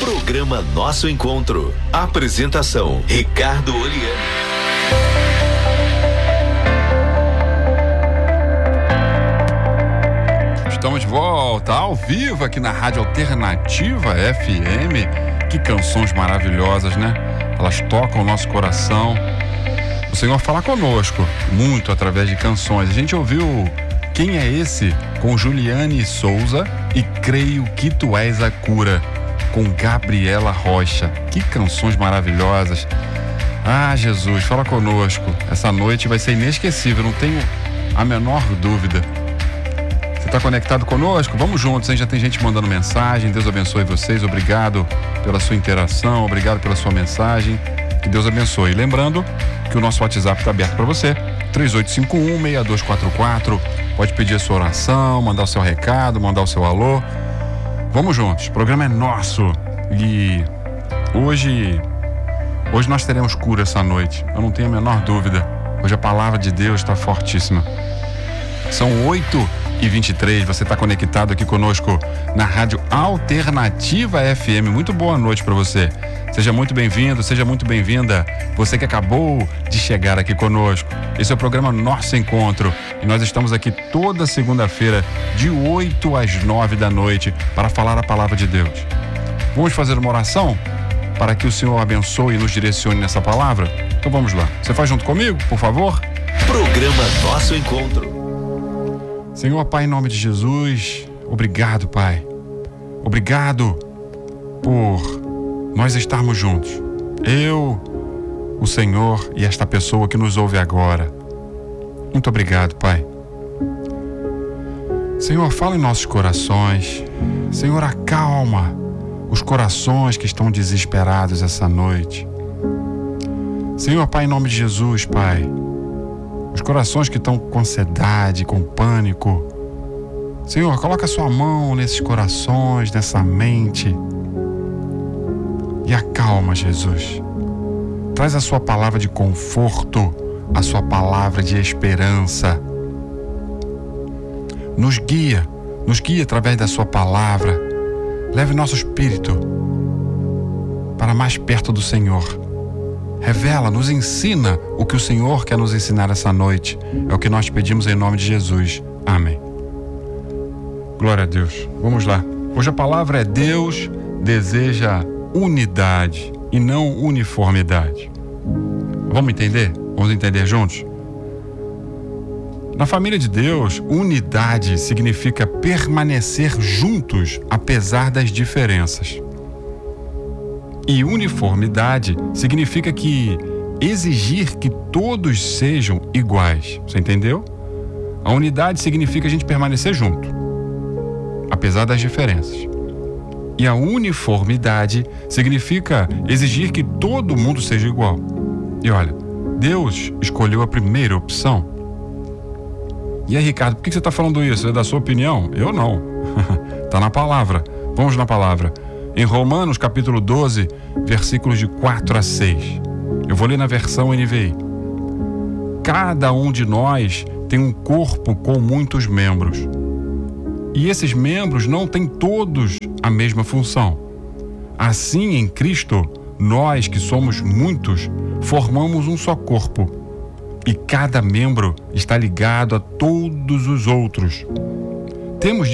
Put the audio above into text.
Programa Nosso Encontro. Apresentação: Ricardo Oliani. Estamos de volta, ao vivo, aqui na Rádio Alternativa FM. Que canções maravilhosas, né? Elas tocam o nosso coração. O Senhor fala conosco, muito através de canções. A gente ouviu Quem é Esse? Com Juliane Souza e Creio que Tu És a Cura, com Gabriela Rocha. Que canções maravilhosas. Ah, Jesus, fala conosco. Essa noite vai ser inesquecível, não tenho a menor dúvida. Você está conectado conosco? Vamos juntos, hein? Já tem gente mandando mensagem. Deus abençoe vocês. Obrigado pela sua interação, obrigado pela sua mensagem. Que Deus abençoe. Lembrando que o nosso WhatsApp está aberto para você. 3851-6244. Pode pedir a sua oração, mandar o seu recado, mandar o seu alô. Vamos juntos. O programa é nosso. E hoje nós teremos cura essa noite. Eu não tenho a menor dúvida. Hoje a palavra de Deus está fortíssima. São 8h23, você está conectado aqui conosco na Rádio Alternativa FM. Muito boa noite para você. Seja muito bem-vindo, seja muito bem-vinda. Você que acabou de chegar aqui conosco. Esse é o programa Nosso Encontro. E nós estamos aqui toda segunda-feira, de 8 às 9 da noite, para falar a palavra de Deus. Vamos fazer uma oração para que o Senhor abençoe e nos direcione nessa palavra? Então vamos lá. Você faz junto comigo, por favor? Programa Nosso Encontro. Senhor, Pai, em nome de Jesus, obrigado, Pai. Obrigado por nós estarmos juntos. Eu, o Senhor e esta pessoa que nos ouve agora. Muito obrigado, Pai. Senhor, fala em nossos corações. Senhor, acalma os corações que estão desesperados essa noite. Senhor, Pai, em nome de Jesus, Pai, os corações que estão com ansiedade, com pânico. Senhor, coloca a sua mão nesses corações, nessa mente. E acalma, Jesus. Traz a sua palavra de conforto, a sua palavra de esperança. Nos guia através da sua palavra. Leve nosso espírito para mais perto do Senhor. Revela, nos ensina o que o Senhor quer nos ensinar essa noite. É o que nós pedimos em nome de Jesus. Amém. Glória a Deus. Vamos lá. Hoje a palavra é: Deus deseja unidade e não uniformidade. Vamos entender? Vamos entender juntos? Na família de Deus, unidade significa permanecer juntos apesar das diferenças. E uniformidade significa que exigir que todos sejam iguais. Você entendeu? A unidade significa a gente permanecer junto, apesar das diferenças. E a uniformidade significa exigir que todo mundo seja igual. E olha, Deus escolheu a primeira opção. E aí, Ricardo, por que você está falando isso? É da sua opinião? Eu não. Está na palavra. Vamos na palavra. Em Romanos capítulo 12, versículos de 4 a 6. Eu vou ler na versão NVI. Cada um de nós tem um corpo com muitos membros. E esses membros não têm todos a mesma função. Assim, em Cristo, nós que somos muitos, formamos um só corpo. E cada membro está ligado a todos os outros. Temos